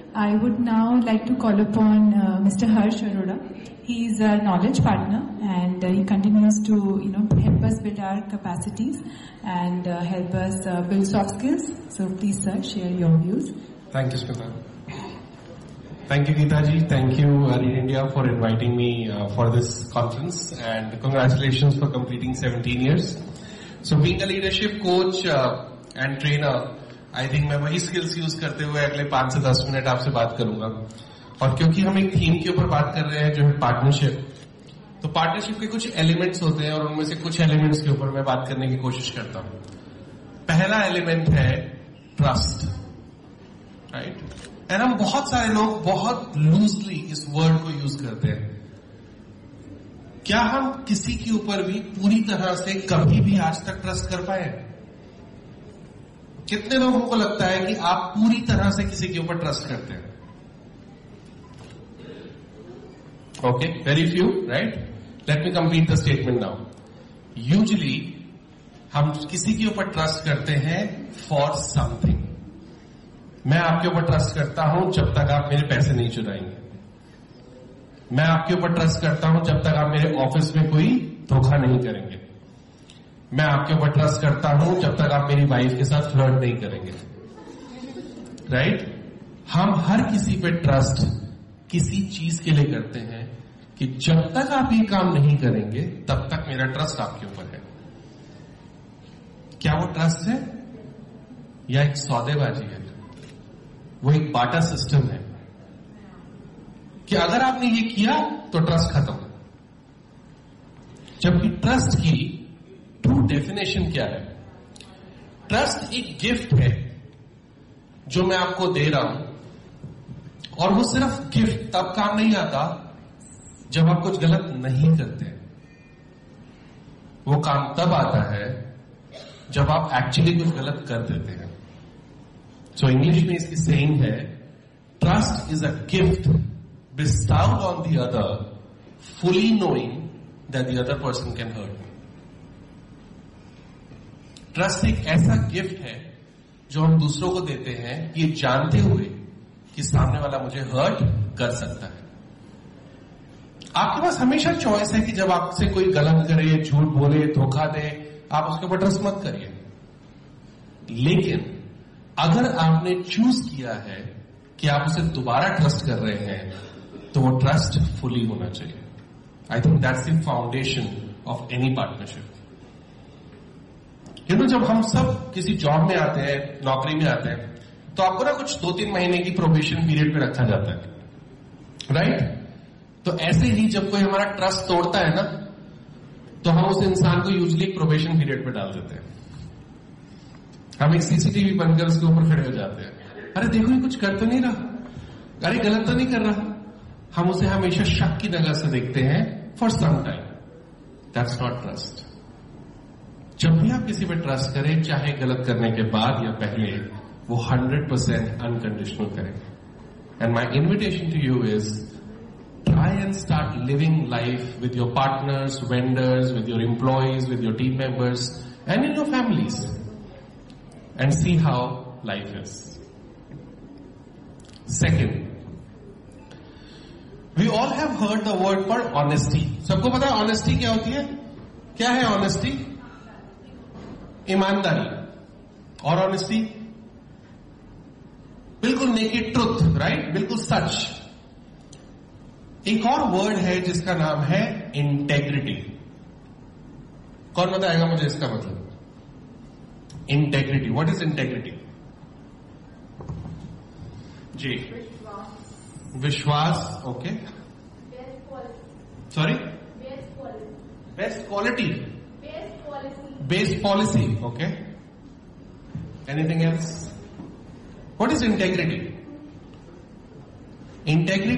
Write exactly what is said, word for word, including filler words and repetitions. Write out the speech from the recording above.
I would now like to call upon uh, Mister Harsh Arora. He is a knowledge partner, and uh, he continues to, you know, help us build our capacities and uh, help us uh, build soft skills. So please, sir, share your views. Thank you, Smita. Thank you, Geeta ji. Thank you, uh, Read India, for inviting me uh, for this conference, and congratulations for completing seventeen years. So being a leadership coach uh, and trainer, I think मैं वही skills use करते हुए अगले पांच से दस minute आपसे बात करूंगा. और क्योंकि हम एक थीम के ऊपर बात कर रहे हैं जो है पार्टनरशिप, तो पार्टनरशिप के कुछ एलिमेंट्स होते हैं और उनमें से कुछ एलिमेंट्स के ऊपर मैं बात करने की कोशिश करता हूं. पहला एलिमेंट है ट्रस्ट, राइट. एंड हम बहुत सारे लोग बहुत लूजली इस वर्ड को यूज करते हैं. क्या हम किसी के ऊपर भी पूरी तरह से कभी भी आज तक ट्रस्ट कर पाए? कितने लोगों को लगता है कि आप पूरी तरह से किसी के ऊपर ट्रस्ट करते हैं? Okay, very few, right. Let me complete the statement now. Usually हम किसी के ऊपर ट्रस्ट करते हैं फॉर समथिंग. मैं आपके ऊपर ट्रस्ट करता हूं जब तक आप मेरे पैसे नहीं चुराएंगे. मैं आपके ऊपर ट्रस्ट करता हूं जब तक आप मेरे ऑफिस में कोई धोखा नहीं करेंगे. मैं आपके ऊपर ट्रस्ट करता हूं जब तक आप मेरी वाइफ के साथ फ्लर्ट नहीं करेंगे, राइट. हम हर किसी पे ट्रस्ट किसी चीज के लिए करते हैं कि जब तक आप ये काम नहीं करेंगे तब तक मेरा ट्रस्ट आपके ऊपर है. क्या वो ट्रस्ट है या एक सौदेबाजी है? वो एक बाटा सिस्टम है कि अगर आपने ये किया तो ट्रस्ट खत्म. जबकि ट्रस्ट की ट्रू डेफिनेशन क्या है? ट्रस्ट एक गिफ्ट है जो मैं आपको दे रहा हूं, और वो सिर्फ गिफ्ट तब काम नहीं आता जब आप कुछ गलत नहीं करते. वो काम तब आता है जब आप एक्चुअली कुछ गलत कर देते हैं. सो इंग्लिश में इसकी सेइंग है, trust is a gift bestowed on the other, fully knowing that the other person can hurt me. Trust एक ऐसा गिफ्ट है जो हम दूसरों को देते हैं ये जानते हुए कि सामने वाला मुझे हर्ट कर सकता है. आपके पास हमेशा चॉइस है कि जब आपसे कोई गलत करे, झूठ बोले, धोखा दे, आप उसके ऊपर ट्रस्ट मत करिए. लेकिन अगर आपने चूज किया है कि आप उसे दोबारा ट्रस्ट कर रहे हैं तो वो ट्रस्ट फुली होना चाहिए. I think that's the foundation of any partnership. You know, जब हम सब किसी जॉब में आते हैं, नौकरी में आते हैं, तो आपको ना कुछ दो तीन महीने की प्रोबेशन पीरियड पे रखा जाता है, राइट. तो ऐसे ही जब कोई हमारा ट्रस्ट तोड़ता है ना, तो हम उस इंसान को यूजुअली प्रोबेशन पीरियड पे डाल देते हैं. हम एक सीसीटीवी बनकर उसके ऊपर खड़े हो जाते हैं. अरे देखो, ये कुछ कर तो नहीं रहा, अरे गलत तो नहीं कर रहा. हम उसे हमेशा शक की नजर से देखते हैं for some time. That's not trust. जब भी आप किसी पे ट्रस्ट करें, चाहे गलत करने के बाद या पहले, वो हंड्रेड परसेंट अनकंडीशनल करें. And my invitation to you is, try and start living life with your partners, vendors, with your employees, with your team members, and in your families, and see how life is. Second, we all have heard the word called honesty. सबको पता है honesty क्या होती है? क्या है honesty? ईमानदारी. और honesty बिल्कुल naked truth, right? बिल्कुल सच. एक और वर्ड है जिसका नाम है इंटेग्रिटी. कौन बताएगा मुझे इसका मतलब? इंटेग्रिटी. What is integrity? जी, विश्वास. Okay, sorry, best quality, best policy. Okay, anything else? What is integrity? Integrity